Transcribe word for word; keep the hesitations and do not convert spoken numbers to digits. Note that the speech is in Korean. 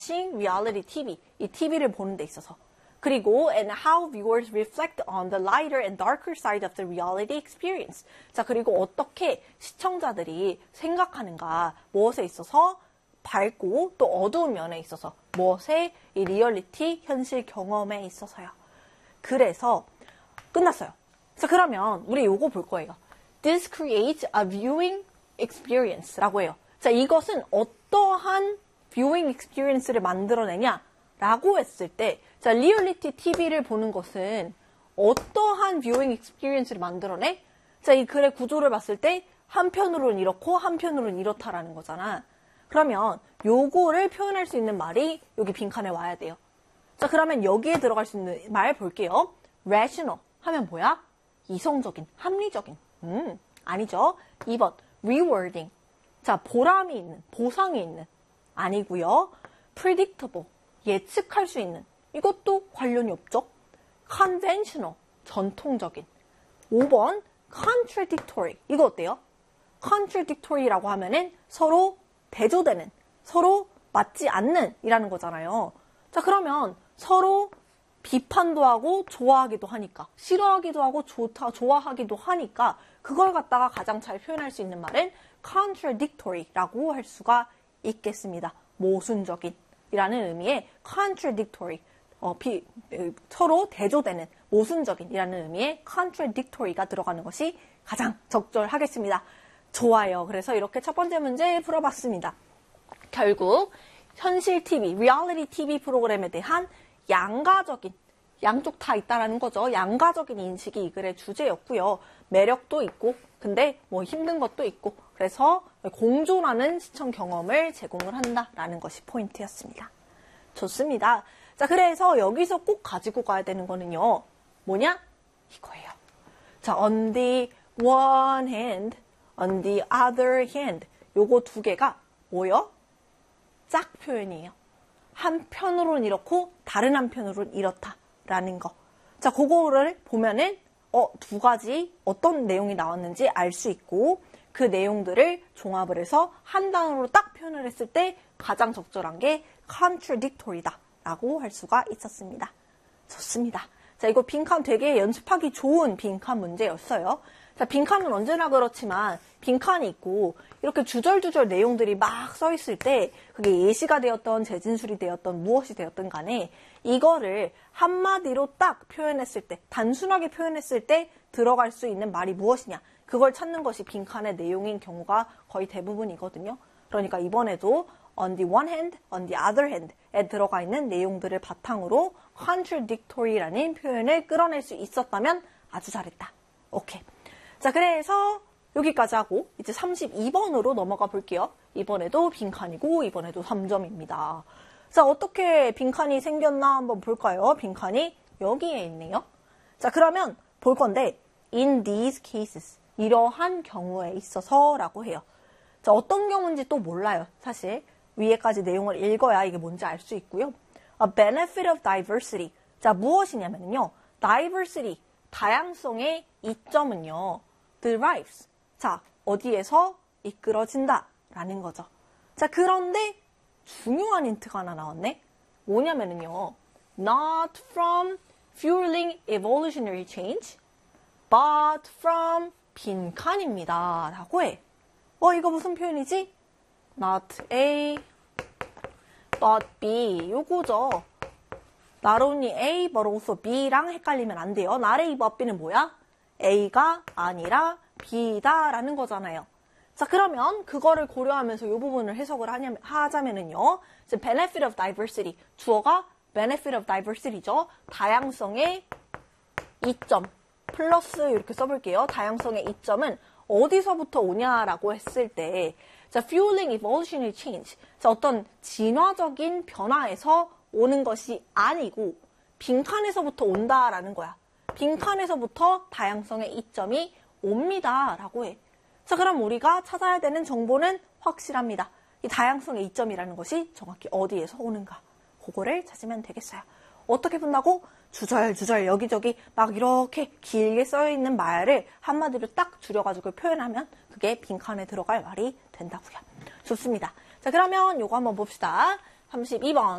reality 티비, 이 티비를 보는 데 있어서. 그리고 and how viewers reflect on the lighter and darker side of the reality experience. 자, 그리고 어떻게 시청자들이 생각하는가, 무엇에 있어서 밝고 또 어두운 면에 있어서, 무엇에 이 리얼리티, 현실 경험에 있어서요. 그래서 끝났어요. 자, 그러면 우리 요거 볼 거예요. This creates a viewing experience라고 해요. 자, 이것은 어떠한 viewing experience를 만들어내냐? 라고 했을 때, 자, 리얼리티 티비를 보는 것은 어떠한 viewing experience를 만들어내? 자, 이 글의 구조를 봤을 때 한편으로는 이렇고 한편으로는 이렇다라는 거잖아. 그러면 요거를 표현할 수 있는 말이 여기 빈칸에 와야 돼요. 자, 그러면 여기에 들어갈 수 있는 말 볼게요. rational 하면 뭐야? 이성적인, 합리적인. 음, 아니죠. 이 번 rewarding. 자, 보람이 있는, 보상이 있는. 아니고요. predictable. 예측할 수 있는. 이것도 관련이 없죠. conventional. 전통적인. 오 번 contradictory. 이거 어때요? contradictory라고 하면은 서로 대조되는, 서로 맞지 않는 이라는 거잖아요. 자, 그러면 서로 비판도 하고 좋아하기도 하니까, 싫어하기도 하고 좋다, 좋아하기도 하니까 그걸 갖다가 가장 잘 표현할 수 있는 말은 contradictory라고 할 수가 있겠습니다. 모순적인 이라는 의미의 contradictory, 어, 비, 서로 대조되는, 모순적인 이라는 의미의 contradictory가 들어가는 것이 가장 적절하겠습니다. 좋아요. 그래서 이렇게 첫 번째 문제 풀어봤습니다. 결국 현실 티비, 리얼리티 티비 프로그램에 대한 양가적인, 양쪽 다 있다라는 거죠. 양가적인 인식이 이 글의 주제였고요. 매력도 있고, 근데 뭐 힘든 것도 있고, 그래서 공존하는 시청 경험을 제공을 한다라는 것이 포인트였습니다. 좋습니다. 자, 그래서 여기서 꼭 가지고 가야 되는 거는요. 뭐냐? 이거예요. 자, on the one hand, on the other hand. 요거 두 개가 뭐요? 짝 표현이에요. 한편으로는 이렇고 다른 한편으로는 이렇다라는 거. 자, 그거를 보면은 어, 두 가지 어떤 내용이 나왔는지 알 수 있고 그 내용들을 종합을 해서 한 단어로 딱 표현을 했을 때 가장 적절한 게 contradictory다 라고 할 수가 있었습니다. 좋습니다. 자, 이거 빈칸 되게 연습하기 좋은 빈칸 문제였어요. 자, 빈칸은 언제나 그렇지만 빈칸이 있고 이렇게 주절주절 내용들이 막 써 있을 때 그게 예시가 되었던 재진술이 되었던 무엇이 되었던 간에 이거를 한마디로 딱 표현했을 때, 단순하게 표현했을 때 들어갈 수 있는 말이 무엇이냐, 그걸 찾는 것이 빈칸의 내용인 경우가 거의 대부분이거든요. 그러니까 이번에도 on the one hand, on the other hand에 들어가 있는 내용들을 바탕으로 contradictory라는 표현을 끌어낼 수 있었다면 아주 잘했다. 오케이. 자, 그래서 여기까지 하고 이제 삼십이 번으로 넘어가 볼게요. 이번에도 빈칸이고 이번에도 삼 점입니다. 자, 어떻게 빈칸이 생겼나 한번 볼까요? 빈칸이 여기에 있네요. 자, 그러면 볼 건데 in these cases, 이러한 경우에 있어서 라고 해요. 자, 어떤 경우인지 또 몰라요. 사실 위에까지 내용을 읽어야 이게 뭔지 알 수 있고요. A benefit of diversity. 자, 무엇이냐면요. diversity, 다양성의 이점은요. derives. 자, 어디에서 이끌어진다 라는 거죠. 자, 그런데 중요한 힌트가 하나 나왔네. 뭐냐면요. Not from fueling evolutionary change, but from 빈칸입니다. 라고 해. 어, 이거 무슨 표현이지? Not A, but B. 요거죠. Not only A, but also B랑 헷갈리면 안 돼요. Not A, but B는 뭐야? A가 아니라 B다 라는 거잖아요. 자, 그러면 그거를 고려하면서 이 부분을 해석을 하냐, 하자면은요. 이제 benefit of diversity. 주어가 benefit of diversity죠. 다양성의 이점. 플러스 이렇게 써볼게요. 다양성의 이점은 어디서부터 오냐라고 했을 때, 자, fueling evolutionary change. 자, 어떤 진화적인 변화에서 오는 것이 아니고 빈칸에서부터 온다라는 거야. 빈칸에서부터 다양성의 이점이 옵니다. 라고 해. 자, 그럼 우리가 찾아야 되는 정보는 확실합니다. 이 다양성의 이점이라는 것이 정확히 어디에서 오는가. 그거를 찾으면 되겠어요. 어떻게 푼다고? 주절주절 여기저기 막 이렇게 길게 써있는 말을 한마디로 딱 줄여가지고 표현하면 그게 빈칸에 들어갈 말이 된다고요. 좋습니다. 자, 그러면 요거 한번 봅시다. 삼십이 번.